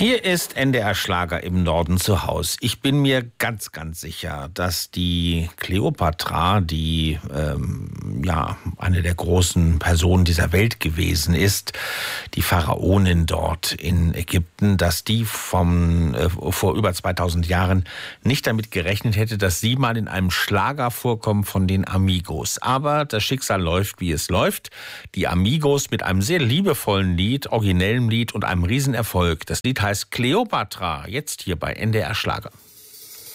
Hier ist NDR Schlager im Norden zu Haus. Ich bin mir ganz, ganz sicher, dass die Kleopatra, die eine der großen Personen dieser Welt gewesen ist, die Pharaonin dort in Ägypten, dass die vor über 2000 Jahren nicht damit gerechnet hätte, dass sie mal in einem Schlager vorkommt von den Amigos. Aber das Schicksal läuft, wie es läuft. Die Amigos mit einem sehr liebevollen Lied, originellem Lied und einem Riesenerfolg. Das Lied heißt Kleopatra, jetzt hier bei NDR Schlager.